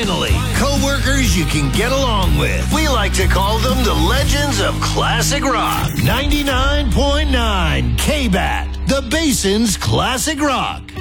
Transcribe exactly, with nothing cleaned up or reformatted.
finally, co-workers you can get along with. We like to call them the legends of classic rock. ninety-nine point nine K-B A T, the Basin's Classic Rock.